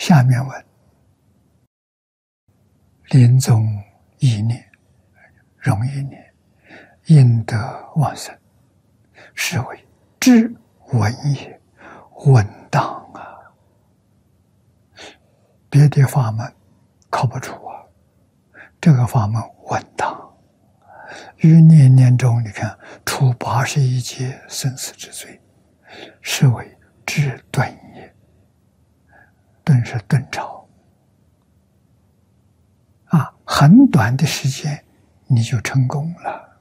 下面问：临终一念，容易念，应得往生，是为知稳也，稳当啊！别的法门靠不住啊，这个法门稳当。于念念中，你看除81劫生死之罪，是为知顿也。顿是顿超啊，很短的时间你就成功了。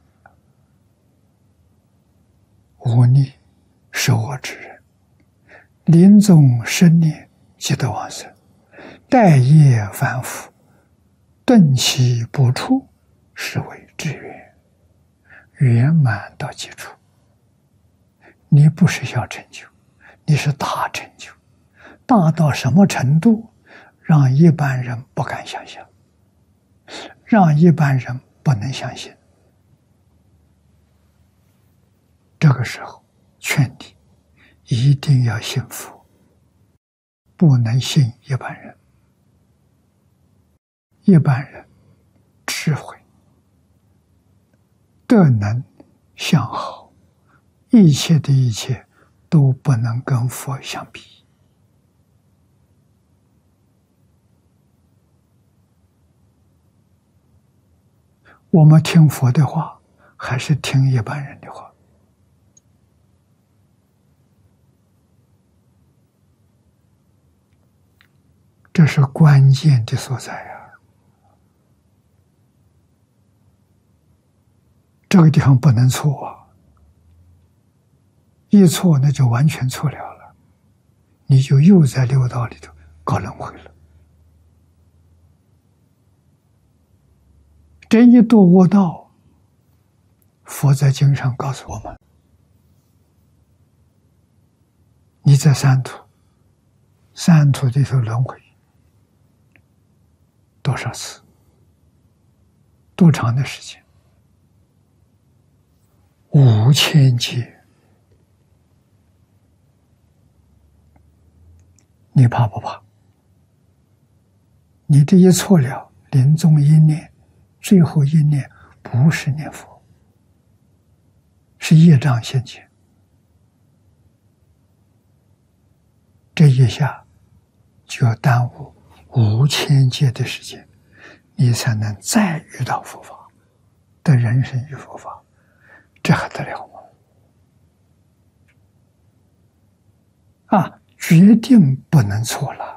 无逆是我之人，临终生念即得往生，待业反复，顿其不出，是为至圆，圆满到基础。你不是小成就，你是大成就，大到什么程度，让一般人不敢想象，让一般人不能相信。这个时候劝你一定要信佛，不能信一般人。一般人智慧、德能、相好，一切的一切都不能跟佛相比。我们听佛的话，还是听一般人的话？这是关键的所在啊！这个地方不能错啊！一错那就完全错了，你就又在六道里头搞轮回了。这一堕恶道，佛在经上告诉我们：你在三途里头轮回多少次，多长的时间？5000劫。你怕不怕？你这一错了，临终一念，最后一念不是念佛，是业障现前。这一下就要耽误5000劫的时间，你才能再遇到佛法，得人生与佛法，这还得了吗？啊，决定不能错了。